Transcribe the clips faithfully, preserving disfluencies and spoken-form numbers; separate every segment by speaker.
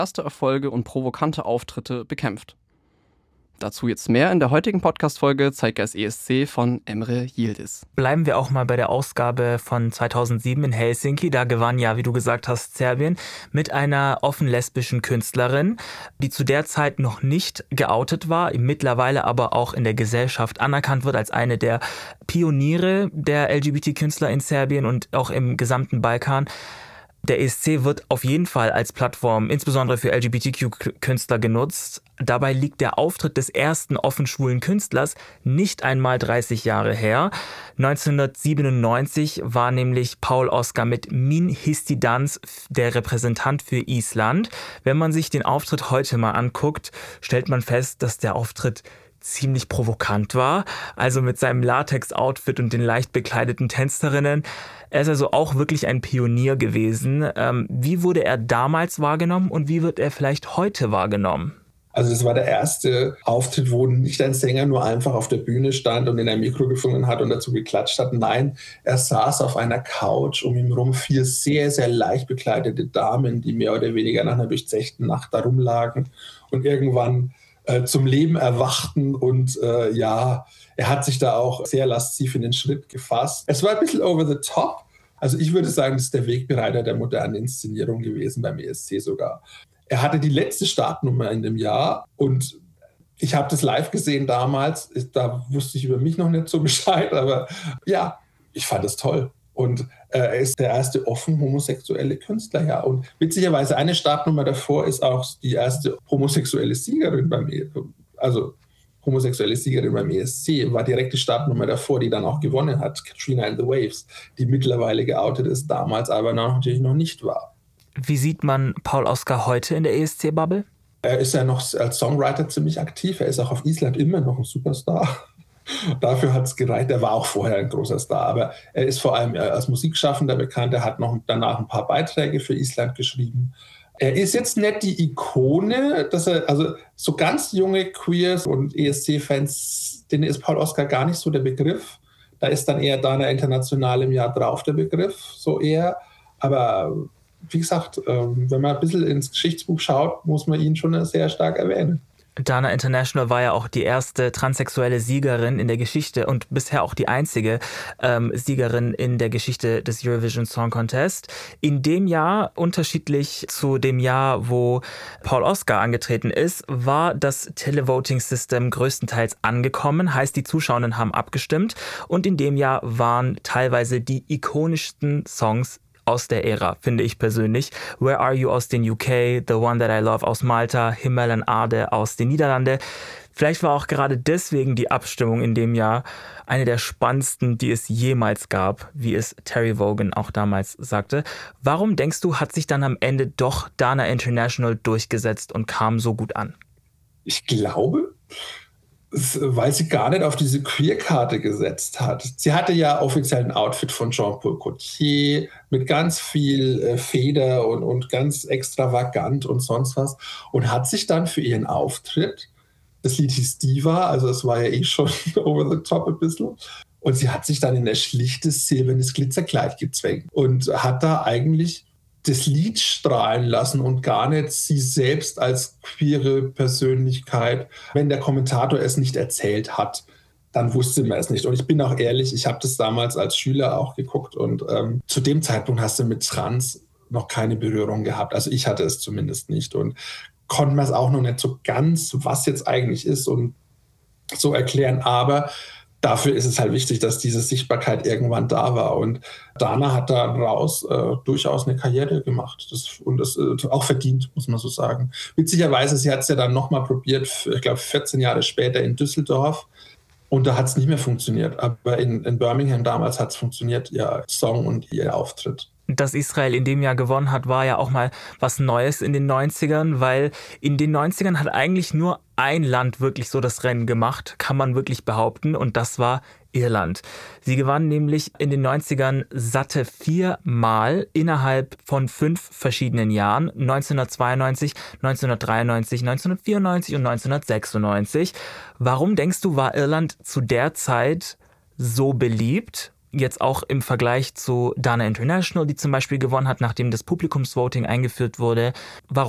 Speaker 1: erste Erfolge und provokante Auftritte bekämpft. Dazu jetzt mehr in der heutigen Podcast-Folge Zeitgeist E S C von Emre Yildiz.
Speaker 2: Bleiben wir auch mal bei der Ausgabe von zweitausendsieben in Helsinki. Da gewann ja, wie du gesagt hast, Serbien mit einer offen lesbischen Künstlerin, die zu der Zeit noch nicht geoutet war, mittlerweile aber auch in der Gesellschaft anerkannt wird als eine der Pioniere der L G B T-Künstler in Serbien und auch im gesamten Balkan. Der E S C wird auf jeden Fall als Plattform, insbesondere für L G B T Q-Künstler, genutzt. Dabei liegt der Auftritt des ersten offen schwulen Künstlers nicht einmal dreißig Jahre her. neunzehnhundertsiebenundneunzig war nämlich Paul Oskar mit Min Histidans der Repräsentant für Island. Wenn man sich den Auftritt heute mal anguckt, stellt man fest, dass der Auftritt ziemlich provokant war, also mit seinem Latex-Outfit und den leicht bekleideten Tänzerinnen. Er ist also auch wirklich ein Pionier gewesen. Ähm, wie wurde er damals wahrgenommen und wie wird er vielleicht heute wahrgenommen?
Speaker 3: Also das war der erste Auftritt, wo nicht ein Sänger nur einfach auf der Bühne stand und in ein Mikro gesungen hat und dazu geklatscht hat. Nein, er saß auf einer Couch, um ihn herum vier sehr, sehr leicht bekleidete Damen, die mehr oder weniger nach einer durchzechten Nacht da rumlagen und irgendwann äh, zum Leben erwachten. Und äh, ja, er hat sich da auch sehr lasziv in den Schritt gefasst. Es war ein bisschen over the top. Also ich würde sagen, das ist der Wegbereiter der modernen Inszenierung gewesen, beim E S C sogar. Er hatte die letzte Startnummer in dem Jahr und ich habe das live gesehen damals. Da wusste ich über mich noch nicht so Bescheid, aber ja, ich fand es toll. Und äh, er ist der erste offen homosexuelle Künstler, ja. Und witzigerweise eine Startnummer davor ist auch die erste homosexuelle Siegerin beim E S C. Also homosexuelle Siegerin beim E S C, war direkt die Startnummer davor, die dann auch gewonnen hat, Katrina and the Waves, die mittlerweile geoutet ist, damals aber noch, natürlich noch nicht war.
Speaker 2: Wie sieht man Paul Oskar heute in der E S C-Bubble?
Speaker 3: Er ist ja noch als Songwriter ziemlich aktiv. Er ist auch auf Island immer noch ein Superstar. Dafür hat es gereicht. Er war auch vorher ein großer Star, aber er ist vor allem als Musikschaffender bekannt. Er hat noch danach ein paar Beiträge für Island geschrieben. Er ist jetzt nicht die Ikone, dass er, also so ganz junge Queers und E S C-Fans, denen ist Paul Oskar gar nicht so der Begriff. Da ist dann eher Dana International im Jahr drauf der Begriff, so eher. Aber wie gesagt, wenn man ein bisschen ins Geschichtsbuch schaut, muss man ihn schon sehr stark erwähnen.
Speaker 2: Dana International war ja auch die erste transsexuelle Siegerin in der Geschichte und bisher auch die einzige ähm, Siegerin in der Geschichte des Eurovision Song Contest. In dem Jahr, unterschiedlich zu dem Jahr, wo Paul Oskar angetreten ist, war das Televoting-System größtenteils angekommen. Heißt, die Zuschauenden haben abgestimmt und in dem Jahr waren teilweise die ikonischsten Songs aus der Ära, finde ich persönlich. Where Are You aus den U K, The One That I Love aus Malta, Himmel en Aarde aus den Niederlanden. Vielleicht war auch gerade deswegen die Abstimmung in dem Jahr eine der spannendsten, die es jemals gab, wie es Terry Wogan auch damals sagte. Warum denkst du, hat sich dann am Ende doch Dana International durchgesetzt und kam so gut an?
Speaker 3: Ich glaube, weil sie gar nicht auf diese Queer-Karte gesetzt hat. Sie hatte ja offiziell ein Outfit von Jean-Paul Gaultier mit ganz viel äh, Feder und, und ganz extravagant und sonst was und hat sich dann für ihren Auftritt, das Lied hieß Diva, also es war ja eh schon over the top ein bisschen, und sie hat sich dann in ein schlichtes silbernes Glitzerkleid gezwängt und hat da eigentlich das Lied strahlen lassen und gar nicht sie selbst als queere Persönlichkeit. Wenn der Kommentator es nicht erzählt hat, dann wusste man es nicht. Und ich bin auch ehrlich, ich habe das damals als Schüler auch geguckt und ähm, zu dem Zeitpunkt hast du mit Trans noch keine Berührung gehabt. Also ich hatte es zumindest nicht und konnte mir es auch noch nicht so ganz, was jetzt eigentlich ist und so erklären. Aber dafür ist es halt wichtig, dass diese Sichtbarkeit irgendwann da war. Und Dana hat daraus äh, durchaus eine Karriere gemacht. Das, und das äh, auch verdient, muss man so sagen. Witzigerweise, sie hat es ja dann nochmal probiert, ich glaube vierzehn Jahre später in Düsseldorf. Und da hat es nicht mehr funktioniert. Aber in, in Birmingham damals hat es funktioniert, ihr Song und ihr Auftritt.
Speaker 2: Dass Israel in dem Jahr gewonnen hat, war ja auch mal was Neues in den neunzigern, weil in den neunzigern hat eigentlich nur ein Land wirklich so das Rennen gemacht, kann man wirklich behaupten, und das war Irland. Sie gewann nämlich in den neunzigern satte viermal innerhalb von fünf verschiedenen Jahren, neunzehnhundertzweiundneunzig, neunzehnhundertdreiundneunzig, neunzehnhundertvierundneunzig und neunzehnhundertsechsundneunzig. Warum denkst du, war Irland zu der Zeit so beliebt? Jetzt auch im Vergleich zu Dana International, die zum Beispiel gewonnen hat, nachdem das Publikumsvoting eingeführt wurde. Warum?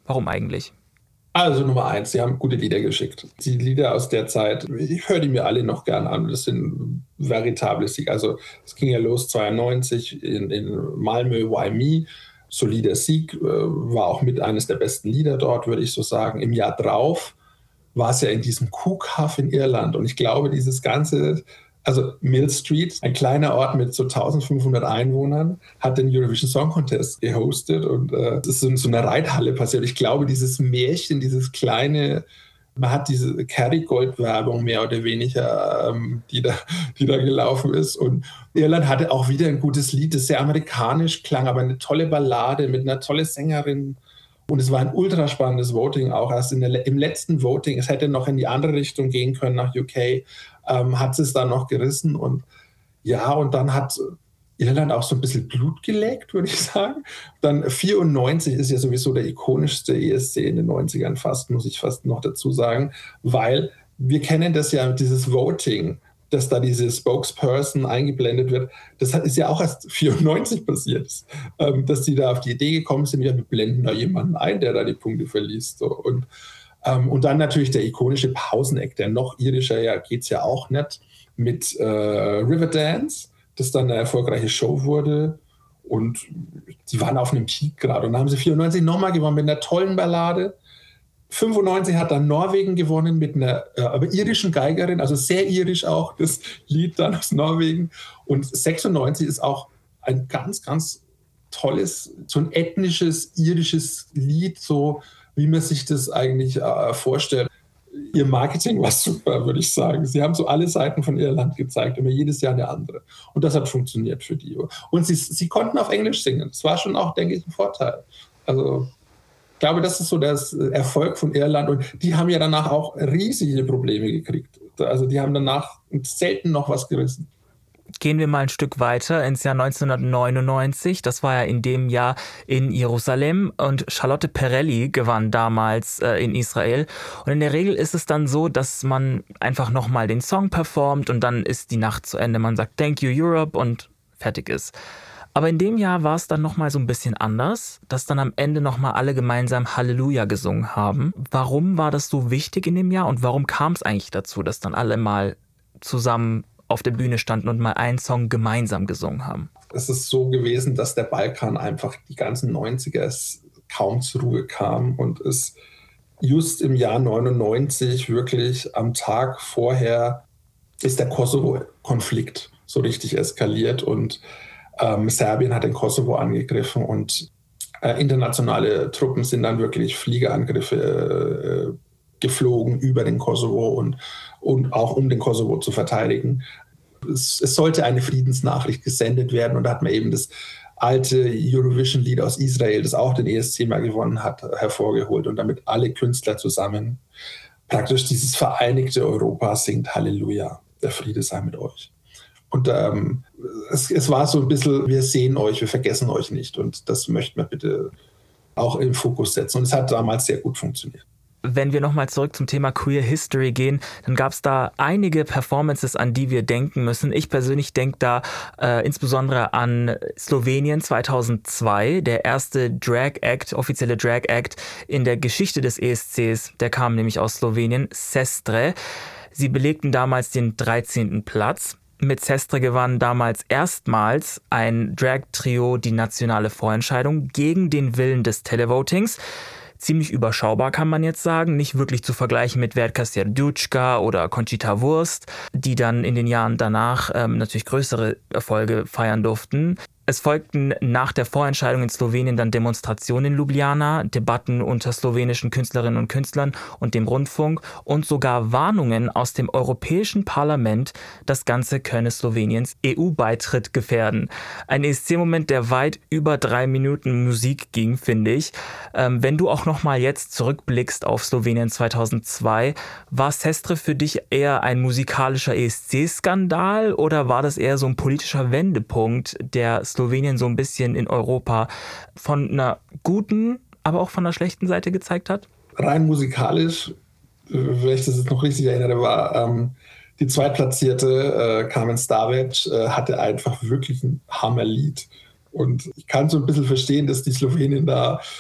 Speaker 2: Warum eigentlich?
Speaker 3: Also Nummer eins, sie haben gute Lieder geschickt. Die Lieder aus der Zeit, ich höre die mir alle noch gern an. Das sind veritable Sieg. Also es ging ja los zweiundneunzig in, in Malmö, Why Me. Solider Sieg, äh, war auch mit eines der besten Lieder dort, würde ich so sagen. Im Jahr drauf war es ja in diesem Cook-Huff in Irland. Und ich glaube, dieses ganze, also Mill Street, ein kleiner Ort mit so eintausendfünfhundert Einwohnern, hat den Eurovision Song Contest gehostet. Und äh, das ist in so einer Reithalle passiert. Ich glaube, dieses Märchen, dieses kleine, man hat diese Kerrygold-Werbung mehr oder weniger, ähm, die, da, die da gelaufen ist. Und Irland hatte auch wieder ein gutes Lied, das sehr amerikanisch klang, aber eine tolle Ballade mit einer tollen Sängerin. Und es war ein ultra spannendes Voting auch. Erst in der, im letzten Voting, es hätte noch in die andere Richtung gehen können, nach U K, ähm, hat es dann noch gerissen. Und ja, und dann hat Irland auch so ein bisschen Blut geleckt, würde ich sagen. Dann vierundneunzig ist ja sowieso der ikonischste E S C in den neunzigern fast, muss ich fast noch dazu sagen, weil wir kennen das ja, dieses Voting, dass da diese Spokesperson eingeblendet wird. Das ist ja auch erst vierundneunzig passiert, ähm, dass die da auf die Idee gekommen sind, ja, wir blenden da jemanden ein, der da die Punkte verliest. So. Und, ähm, und dann natürlich der ikonische Pauseneck, der noch irischer ja, geht es ja auch nicht, mit äh, Riverdance, das dann eine erfolgreiche Show wurde. Und die waren auf einem Peak gerade. Und dann haben sie vierundneunzig nochmal gewonnen mit einer tollen Ballade. fünfundneunzig hat dann Norwegen gewonnen mit einer äh, aber irischen Geigerin, also sehr irisch auch, das Lied dann aus Norwegen. Und sechsundneunzig ist auch ein ganz, ganz tolles, so ein ethnisches, irisches Lied, so wie man sich das eigentlich äh, vorstellt. Ihr Marketing war super, würde ich sagen. Sie haben so alle Seiten von Irland gezeigt, immer jedes Jahr eine andere. Und das hat funktioniert für die. Und sie, sie konnten auf Englisch singen. Das war schon auch, denke ich, ein Vorteil. Also ich glaube, das ist so der Erfolg von Irland. Und die haben ja danach auch riesige Probleme gekriegt. Also die haben danach selten noch was gerissen.
Speaker 2: Gehen wir mal ein Stück weiter ins Jahr neunzehnhundertneunundneunzig. Das war ja in dem Jahr in Jerusalem und Charlotte Perrelli gewann damals äh, in Israel. Und in der Regel ist es dann so, dass man einfach nochmal den Song performt und dann ist die Nacht zu Ende. Man sagt Thank you Europe und fertig ist. Aber in dem Jahr war es dann nochmal so ein bisschen anders, dass dann am Ende nochmal alle gemeinsam Halleluja gesungen haben. Warum war das so wichtig in dem Jahr und warum kam es eigentlich dazu, dass dann alle mal zusammen auf der Bühne standen und mal einen Song gemeinsam gesungen haben?
Speaker 3: Es ist so gewesen, dass der Balkan einfach die ganzen neunziger kaum zur Ruhe kam und es just im Jahr neunundneunzig wirklich am Tag vorher ist der Kosovo-Konflikt so richtig eskaliert und ähm, Serbien hat den Kosovo angegriffen und äh, internationale Truppen sind dann wirklich Fliegerangriffe äh, geflogen über den Kosovo und, und auch um den Kosovo zu verteidigen. Es, es sollte eine Friedensnachricht gesendet werden und da hat man eben das alte Eurovision-Lied aus Israel, das auch den E S C mal gewonnen hat, hervorgeholt und damit alle Künstler zusammen praktisch dieses vereinigte Europa singt Halleluja, der Friede sei mit euch. Und ähm, es, es war so ein bisschen, wir sehen euch, wir vergessen euch nicht und das möchten wir bitte auch im Fokus setzen und es hat damals sehr gut funktioniert.
Speaker 2: Wenn wir nochmal zurück zum Thema Queer History gehen, dann gab es da einige Performances, an die wir denken müssen. Ich persönlich denke da äh, insbesondere an Slowenien zweitausendzwei, der erste Drag Act, offizielle Drag Act in der Geschichte des E S Cs. Der kam nämlich aus Slowenien, Sestre. Sie belegten damals den dreizehnten Platz. Mit Sestre gewann damals erstmals ein Drag-Trio die nationale Vorentscheidung gegen den Willen des Televotings. Ziemlich überschaubar, kann man jetzt sagen. Nicht wirklich zu vergleichen mit Verka Serduchka oder Conchita Wurst, die dann in den Jahren danach ähm, natürlich größere Erfolge feiern durften. Es folgten nach der Vorentscheidung in Slowenien dann Demonstrationen in Ljubljana, Debatten unter slowenischen Künstlerinnen und Künstlern und dem Rundfunk und sogar Warnungen aus dem Europäischen Parlament, das Ganze könne Sloweniens E U-Beitritt gefährden. Ein E S C-Moment, der weit über drei Minuten Musik ging, finde ich. Ähm, wenn du auch nochmal jetzt zurückblickst auf Slowenien zweitausendzwei, war Sestre für dich eher ein musikalischer E S C-Skandal oder war das eher so ein politischer Wendepunkt, der Slowenien so ein bisschen in Europa von einer guten, aber auch von einer schlechten Seite gezeigt hat?
Speaker 3: Rein musikalisch, wenn ich das jetzt noch richtig erinnere, war ähm, die zweitplatzierte äh, Carmen Starwetsch äh, hatte einfach wirklich ein Hammerlied. Und ich kann so ein bisschen verstehen, dass die Slowenien da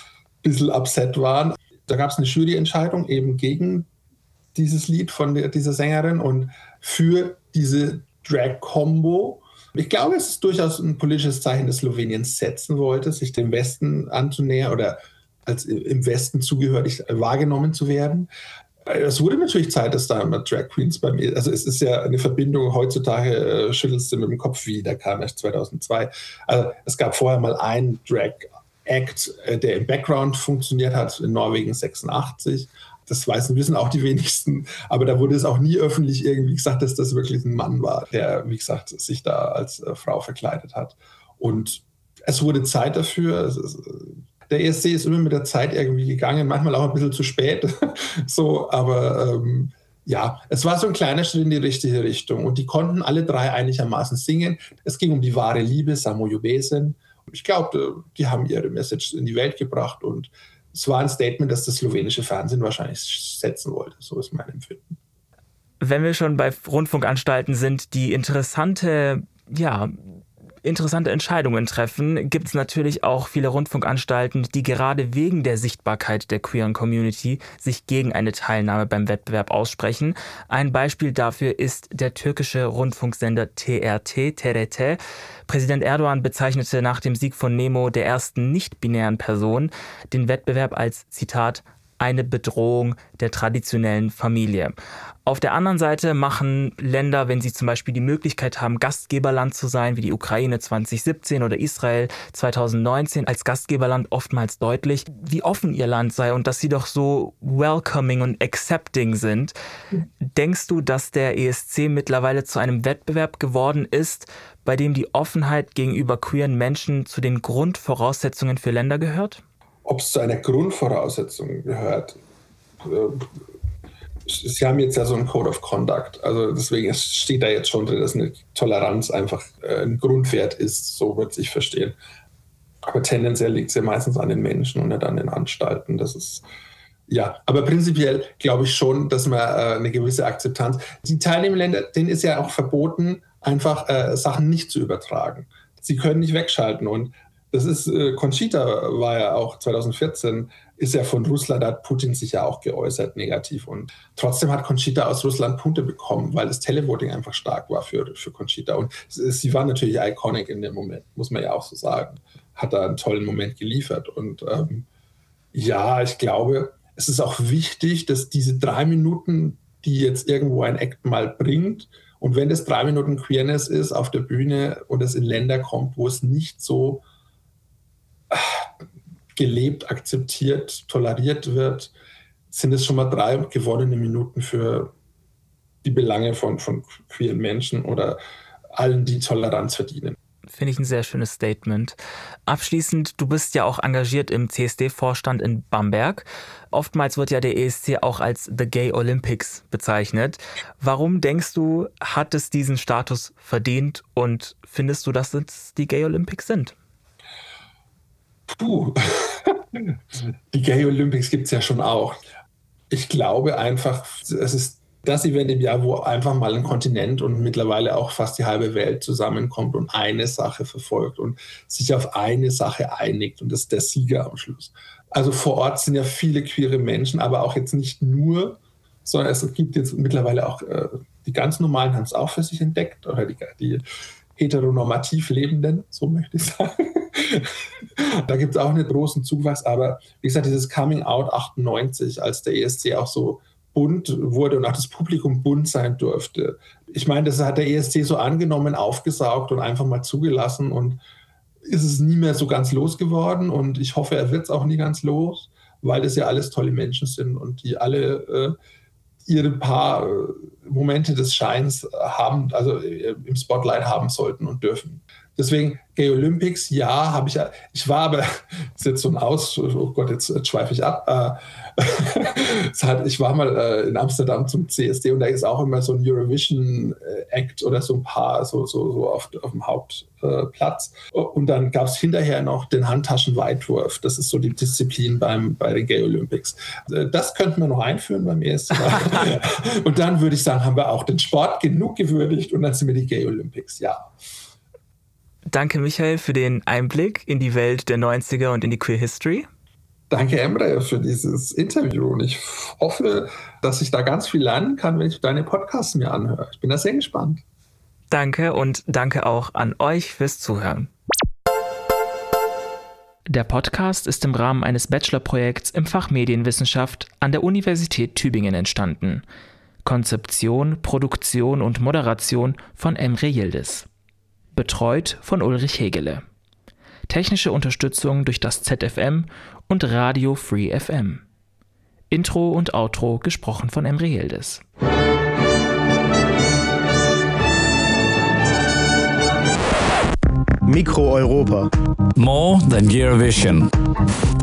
Speaker 3: bisschen upset waren. Da gab es eine Juryentscheidung eben gegen dieses Lied von der, dieser Sängerin und für diese Drag-Combo. Ich glaube, es ist durchaus ein politisches Zeichen, das Slowenien setzen wollte, sich dem Westen anzunähern oder als im Westen zugehörig wahrgenommen zu werden. Es wurde natürlich Zeit, dass da immer Drag Queens bei mir, also es ist ja eine Verbindung, heutzutage äh, schüttelst du mit dem Kopf, wie, der kam erst zweitausendzwei. Also es gab vorher mal einen Drag-Act, äh, der im Background funktioniert hat, in Norwegen sechsundachtzig. Das wissen, wissen auch die wenigsten, aber da wurde es auch nie öffentlich irgendwie gesagt, dass das wirklich ein Mann war, der, wie gesagt, sich da als äh, Frau verkleidet hat. Und es wurde Zeit dafür. Es ist, der E S C ist immer mit der Zeit irgendwie gegangen, manchmal auch ein bisschen zu spät. so, aber ähm, ja, es war so ein kleiner Schritt in die richtige Richtung. Und die konnten alle drei einigermaßen singen. Es ging um die wahre Liebe, Samo Jubesen. Ich glaube, die haben ihre Message in die Welt gebracht und es war ein Statement, das das slowenische Fernsehen wahrscheinlich setzen wollte. So ist mein Empfinden.
Speaker 2: Wenn wir schon bei Rundfunkanstalten sind, die interessante, ja, interessante Entscheidungen treffen, gibt es natürlich auch viele Rundfunkanstalten, die gerade wegen der Sichtbarkeit der queeren Community sich gegen eine Teilnahme beim Wettbewerb aussprechen. Ein Beispiel dafür ist der türkische Rundfunksender T R T, T R T. Präsident Erdogan bezeichnete nach dem Sieg von Nemo, der ersten nicht-binären Person, den Wettbewerb als, Zitat, eine Bedrohung der traditionellen Familie. Auf der anderen Seite machen Länder, wenn sie zum Beispiel die Möglichkeit haben, Gastgeberland zu sein, wie die Ukraine zwanzig siebzehn oder Israel zwanzig neunzehn, als Gastgeberland oftmals deutlich, wie offen ihr Land sei und dass sie doch so welcoming und accepting sind. Denkst du, dass der E S C mittlerweile zu einem Wettbewerb geworden ist, bei dem die Offenheit gegenüber queeren Menschen zu den Grundvoraussetzungen für Länder gehört?
Speaker 3: Ob es zu einer Grundvoraussetzung gehört. Sie haben jetzt ja so einen Code of Conduct, also deswegen steht da jetzt schon drin, dass eine Toleranz einfach ein Grundwert ist, so wird sich verstehen. Aber tendenziell liegt es ja meistens an den Menschen und nicht an den Anstalten. Das ist, ja, aber prinzipiell glaube ich schon, dass man äh, eine gewisse Akzeptanz, die Teilnehmerländer, denen ist ja auch verboten, einfach äh, Sachen nicht zu übertragen. Sie können nicht wegschalten und das ist, äh, Conchita war ja auch zwanzig vierzehn, ist ja von Russland, da hat Putin sich ja auch geäußert, negativ. Und trotzdem hat Conchita aus Russland Punkte bekommen, weil das Televoting einfach stark war für, für Conchita. Und sie war natürlich iconic in dem Moment, muss man ja auch so sagen. Hat da einen tollen Moment geliefert. Und ähm, ja, ich glaube, es ist auch wichtig, dass diese drei Minuten, die jetzt irgendwo ein Act mal bringt, und wenn das drei Minuten Queerness ist auf der Bühne und es in Länder kommt, wo es nicht so gelebt, akzeptiert, toleriert wird, sind es schon mal drei gewonnene Minuten für die Belange von, von queeren Menschen oder allen, die Toleranz verdienen.
Speaker 2: Finde ich ein sehr schönes Statement. Abschließend, du bist ja auch engagiert im C S D-Vorstand in Bamberg. Oftmals wird ja der E S C auch als The Gay Olympics bezeichnet. Warum denkst du, hat es diesen Status verdient und findest du, dass es die Gay Olympics sind?
Speaker 3: Puh, die Gay Olympics gibt es ja schon auch. Ich glaube einfach, es ist das Event im Jahr, wo einfach mal ein Kontinent und mittlerweile auch fast die halbe Welt zusammenkommt und eine Sache verfolgt und sich auf eine Sache einigt und das ist der Sieger am Schluss. Also vor Ort sind ja viele queere Menschen, aber auch jetzt nicht nur, sondern es gibt jetzt mittlerweile auch, äh, die ganz Normalen haben es auch für sich entdeckt oder die, die heteronormativ Lebenden, so möchte ich sagen. Da gibt es auch einen großen Zuwachs, aber wie gesagt, dieses Coming Out achtundneunzig, als der E S C auch so bunt wurde und auch das Publikum bunt sein durfte. Ich meine, das hat der E S C so angenommen, aufgesaugt und einfach mal zugelassen und ist es nie mehr so ganz losgeworden und ich hoffe, er wird es auch nie ganz los, weil das ja alles tolle Menschen sind und die alle äh, ihre paar äh, Momente des Scheins haben, also äh, im Spotlight haben sollten und dürfen. Deswegen Gay Olympics, ja, habe ich ja. Ich war aber, das ist jetzt so ein Aus, oh Gott, jetzt, jetzt schweife ich ab. Äh, ich war mal äh, in Amsterdam zum C S D und da ist auch immer so ein Eurovision-Act oder so ein paar so, so, so auf, auf dem Hauptplatz. Äh, und dann gab es hinterher noch den Handtaschen-Weitwurf. Das ist so die Disziplin beim, bei den Gay Olympics. Äh, das könnten wir noch einführen beim E S C. Und dann würde ich sagen, haben wir auch den Sport genug gewürdigt und dann sind wir die Gay Olympics, ja.
Speaker 2: Danke, Michael, für den Einblick in die Welt der neunziger und in die Queer History.
Speaker 3: Danke, Emre, für dieses Interview. Und ich hoffe, dass ich da ganz viel lernen kann, wenn ich deine Podcasts mir anhöre. Ich bin da sehr gespannt.
Speaker 2: Danke und danke auch an euch fürs Zuhören. Der Podcast ist im Rahmen eines Bachelorprojekts im Fach Medienwissenschaft an der Universität Tübingen entstanden. Konzeption, Produktion und Moderation von Emre Yildiz. Betreut von Ulrich Hegele. Technische Unterstützung durch das Z F M und Radio Free F M. Intro und Outro gesprochen von Emre Yildiz.
Speaker 4: Mikro Europa.
Speaker 5: More than Eurovision.